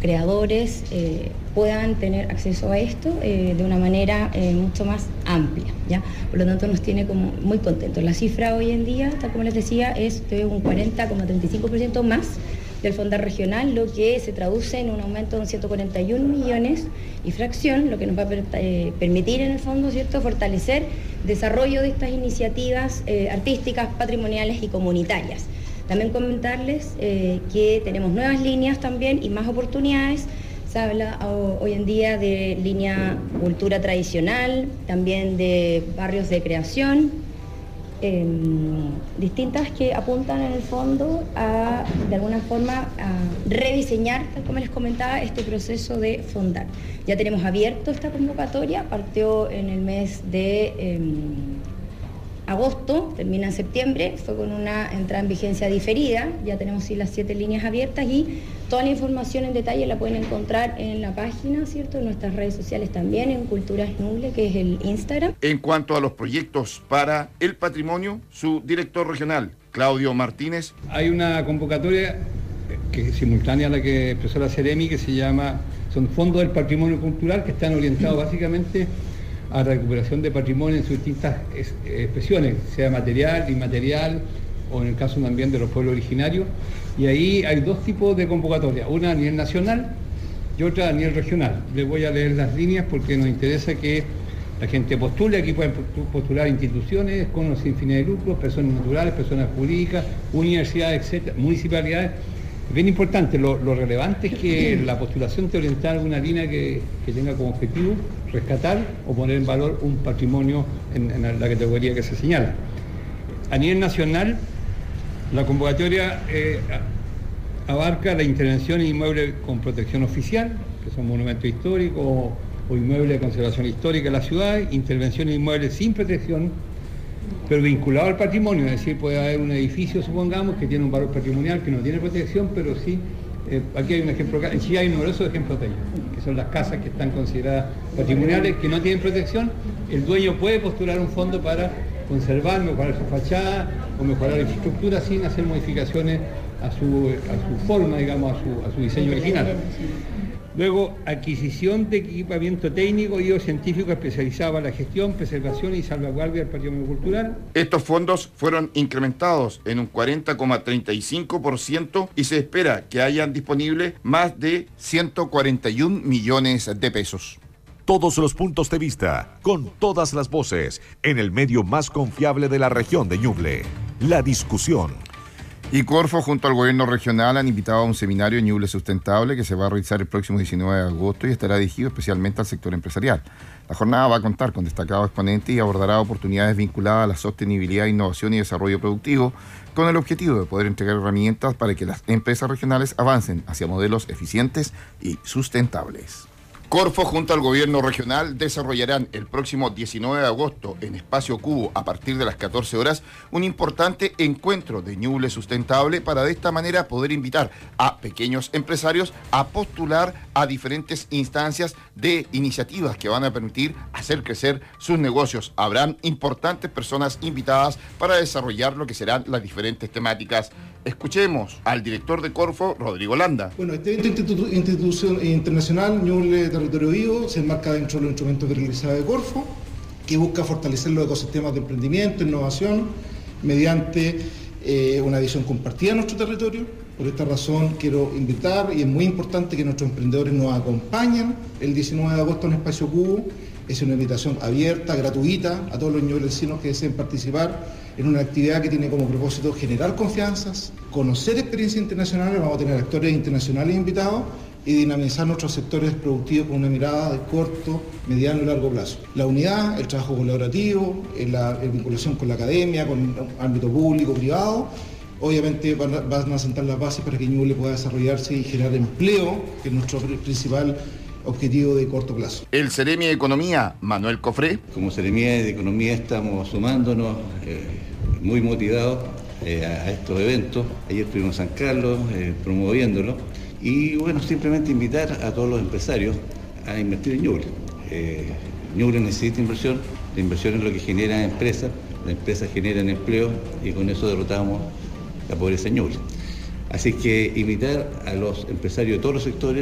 creadores puedan tener acceso a esto de una manera mucho más amplia, ¿ya? Por lo tanto, nos tiene como muy contentos. La cifra hoy en día, tal como les decía, es de un 40,35% más del Fondar regional, lo que se traduce en un aumento de 141 millones y fracción, lo que nos va a permitir en el fondo, ¿cierto?, fortalecer desarrollo de estas iniciativas artísticas, patrimoniales y comunitarias. También comentarles que tenemos nuevas líneas también y más oportunidades. Se habla hoy en día de línea cultura tradicional, también de barrios de creación, distintas que apuntan en el fondo a, de alguna forma, a rediseñar, tal como les comentaba, este proceso de fondar. Ya tenemos abierto esta convocatoria, partió en el mes de agosto, termina en septiembre, fue con una entrada en vigencia diferida, ya tenemos sí las 7 líneas abiertas y toda la información en detalle la pueden encontrar en la página, ¿cierto?, en nuestras redes sociales también, en Culturas Ñuble, que es el Instagram. En cuanto a los proyectos para el patrimonio, su director regional, Claudio Martínez. Hay una convocatoria que es simultánea a la que expresó la Ceremi, que se llama, son fondos del patrimonio cultural que están orientados básicamente a recuperación de patrimonio en sus distintas expresiones, sea material, inmaterial, o en el caso también de los pueblos originarios. Y ahí hay 2 tipos de convocatorias, una a nivel nacional y otra a nivel regional. Les voy a leer las líneas porque nos interesa que la gente postule. Aquí pueden postular instituciones con o sin fines de lucro, personas naturales, personas jurídicas, universidades, etcétera, municipalidades. Bien importante, lo relevante es que la postulación te orientada a una línea que tenga como objetivo rescatar o poner en valor un patrimonio en la categoría que se señala. A nivel nacional, la convocatoria abarca la intervención en inmuebles con protección oficial, que son monumentos históricos o inmuebles de conservación histórica de la ciudad, intervención en inmuebles sin protección, pero vinculado al patrimonio, es decir, puede haber un edificio, supongamos, que tiene un valor patrimonial que no tiene protección, pero sí, aquí hay un ejemplo, en Chile hay numerosos ejemplos de ello, que son las casas que están consideradas patrimoniales, que no tienen protección. El dueño puede postular un fondo para conservar, mejorar su fachada o mejorar la infraestructura sin hacer modificaciones a su forma, digamos, a su diseño original. Luego, adquisición de equipamiento técnico y o científico especializado para la gestión, preservación y salvaguardia del patrimonio cultural. Estos fondos fueron incrementados en un 40,35% y se espera que hayan disponible más de 141 millones de pesos. Todos los puntos de vista, con todas las voces, en el medio más confiable de la región de Ñuble. La discusión. Y Corfo, junto al gobierno regional, han invitado a un seminario Ñuble Sustentable que se va a realizar el próximo 19 de agosto y estará dirigido especialmente al sector empresarial. La jornada va a contar con destacados exponentes y abordará oportunidades vinculadas a la sostenibilidad, innovación y desarrollo productivo, con el objetivo de poder entregar herramientas para que las empresas regionales avancen hacia modelos eficientes y sustentables. Corfo, junto al gobierno regional, desarrollarán el próximo 19 de agosto en Espacio Cubo, a partir de las 14 horas, un importante encuentro de Ñuble Sustentable para de esta manera poder invitar a pequeños empresarios a postular a diferentes instancias de iniciativas que van a permitir hacer crecer sus negocios. Habrán importantes personas invitadas para desarrollar lo que serán las diferentes temáticas. Escuchemos al director de Corfo, Rodrigo Landa. Bueno, este evento internacional, Ñuble Territorio Vivo, se enmarca dentro de los instrumentos de realizados de Corfo, que busca fortalecer los ecosistemas de emprendimiento, innovación, mediante una visión compartida de nuestro territorio. Por esta razón quiero invitar, y es muy importante que nuestros emprendedores nos acompañen el 19 de agosto en Espacio Cubo. Es una invitación abierta, gratuita, a todos los ñublensinos que deseen participar en una actividad que tiene como propósito generar confianzas, conocer experiencias internacionales. Vamos a tener actores internacionales invitados y dinamizar nuestros sectores productivos con una mirada de corto, mediano y largo plazo. La unidad, el trabajo colaborativo, la vinculación con la academia, con el ámbito público, privado, obviamente van a sentar las bases para que Ñuble pueda desarrollarse y generar empleo, que es nuestro principal objetivo de corto plazo. El Ceremi de Economía, Manuel Cofré. Como Ceremi de Economía estamos sumándonos, muy motivados a estos eventos. Ayer estuvimos en San Carlos promoviéndolo. Y bueno, simplemente invitar a todos los empresarios a invertir en Ñuble. Ñuble necesita inversión, la inversión es lo que genera empresas, las empresas generan empleo y con eso derrotamos la pobreza en Ñuble. Así que invitar a los empresarios de todos los sectores